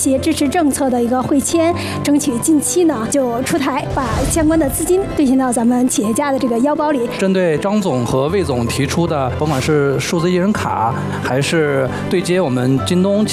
些支持政策的一个会签，争取近期呢就出台，把相关的资金兑现到咱们企业家的这个腰包里。 针对张总和魏总提出的，甭管是数字艺人卡，还是对接我们京东